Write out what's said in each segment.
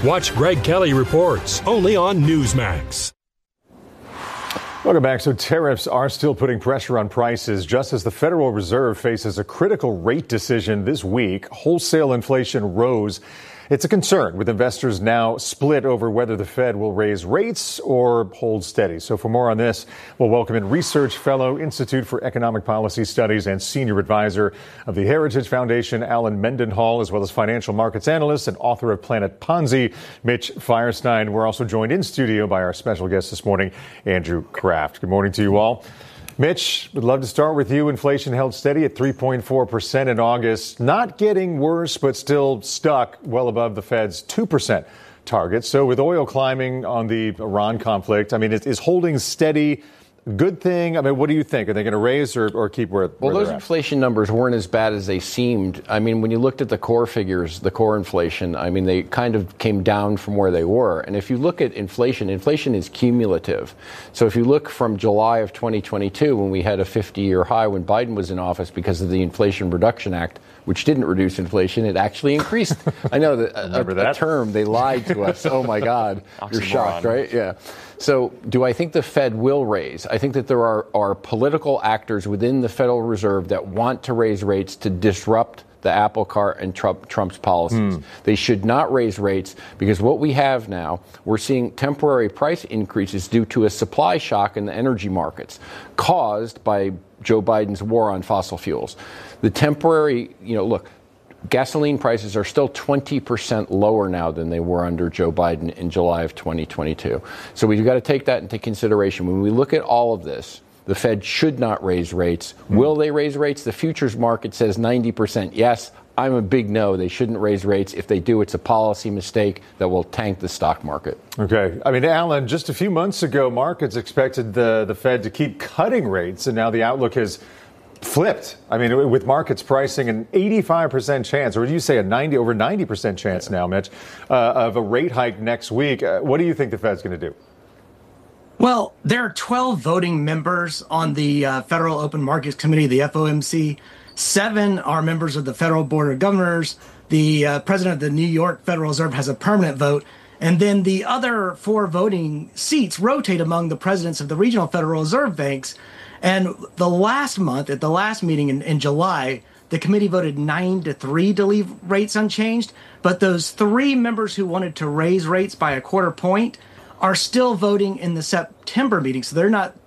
Watch Greg Kelly Reports, only on Newsmax. Welcome back. So tariffs are still putting pressure on prices just as the Federal Reserve faces a critical rate decision this week. Wholesale inflation rose. It's a concern with investors now split over whether the Fed will raise rates or hold steady. So for more on this, we'll welcome in research fellow, Institute for Economic Policy Studies and senior advisor of the Heritage Foundation, Alan Mendenhall, as well as financial markets analyst and author of Planet Ponzi, Mitch Firestein. We're also joined in studio by our special guest this morning, Andrew Kraft. Good morning to you all. Mitch, would love to start with you. Inflation held steady at 3.4% in August. Not getting worse, but still stuck well above the Fed's 2% target. So with oil climbing on the Iran conflict, I mean, is holding steady a good thing? I mean, what do you think? Are they going to raise or keep where Well, they're those at? inflation numbers weren't as bad as they seemed. I mean, when you looked at the core figures, the core inflation, I mean, they kind of came down from where they were. And if you look at inflation, inflation is cumulative. So if you look from July of 2022, when we had a 50-year high when Biden was in office because of the Inflation Reduction Act, which didn't reduce inflation, it actually increased. I know that a term, they lied to us. Oh, my God. You're shocked, right? Yeah. So do I think the Fed will raise? I think that there are political actors within the Federal Reserve that want to raise rates to disrupt the apple cart and Trump's policies. They should not raise rates because what we have now, we're seeing temporary price increases due to a supply shock in the energy markets caused by Joe Biden's war on fossil fuels. The temporary, look, gasoline prices are still 20% lower now than they were under Joe Biden in July of 2022. So we've got to take that into consideration. When we look at all of this, the Fed should not raise rates. Will they raise rates? The futures market says 90% yes. I'm a big no. They shouldn't raise rates. If they do, it's a policy mistake that will tank the stock market. Okay. I mean, Alan, just a few months ago, markets expected the Fed to keep cutting rates, and now the outlook has flipped. I mean, with markets pricing an 85% chance, or would you say over 90% chance now, Mitch, of a rate hike next week. What do you think the Fed's going to do? Well, there are 12 voting members on the Federal Open Markets Committee, the FOMC. 7 are members of the Federal Board of Governors. The president of the New York Federal Reserve has a permanent vote. And then the other 4 voting seats rotate among the presidents of the regional Federal Reserve banks. And the last month, at the last meeting in July, the committee voted 9-3 to leave rates unchanged. But those 3 members who wanted to raise rates by a quarter point are still voting in the September meeting. So they're not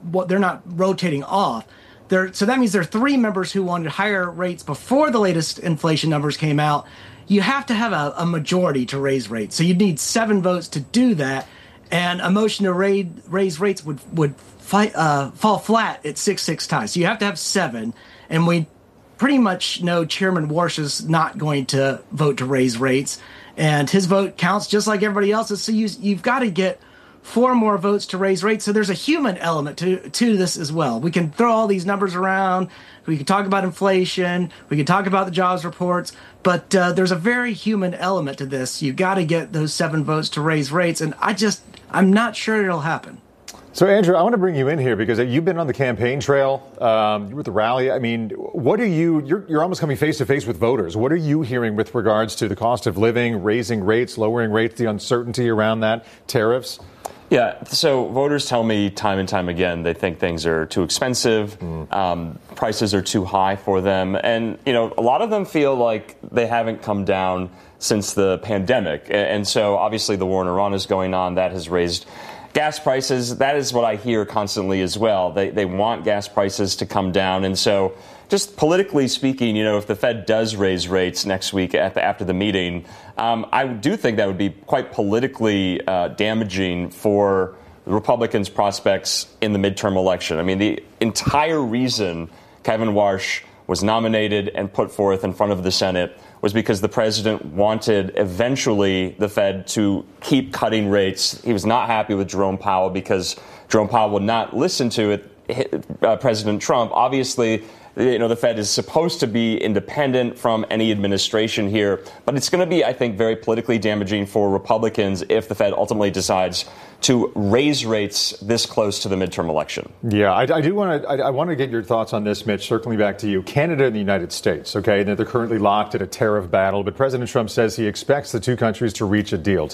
rotating off. So that means there are 3 members who wanted higher rates before the latest inflation numbers came out. You have to have a majority to raise rates. So you need 7 votes to do that. And a motion to raise rates would fall flat at 6-6 ties. So you have to have 7. And we pretty much know Chairman Warsh is not going to vote to raise rates. And his vote counts just like everybody else's. So you've got to get 4 more votes to raise rates. So there's a human element to this as well. We can throw all these numbers around. We can talk about inflation. We can talk about the jobs reports. But there's a very human element to this. You've got to get those 7 votes to raise rates. And I'm not sure it'll happen. So, Andrew, I want to bring you in here because you've been on the campaign trail. You were at the rally. I mean, what are you're almost coming face to face with voters. What are you hearing with regards to the cost of living, raising rates, lowering rates, the uncertainty around that, tariffs? Yeah, so voters tell me time and time again they think things are too expensive, prices are too high for them, and a lot of them feel like they haven't come down since the pandemic, and so obviously the war in Iran is going on. That has raised gas prices. That is what I hear constantly as well. They want gas prices to come down, and so just politically speaking, if the Fed does raise rates next week after the meeting, I do think that would be quite politically damaging for the Republicans' prospects in the midterm election. I mean, the entire reason Kevin Warsh was nominated and put forth in front of the Senate was because the president wanted eventually the Fed to keep cutting rates. He was not happy with Jerome Powell because Jerome Powell would not listen to President Trump. Obviously, the Fed is supposed to be independent from any administration here, but it's going to be, I think, very politically damaging for Republicans if the Fed ultimately decides to raise rates this close to the midterm election. Yeah, I want to get your thoughts on this, Mitch, circling back to you. Canada and the United States, okay, they're currently locked in a tariff battle, but President Trump says he expects the 2 countries to reach a deal.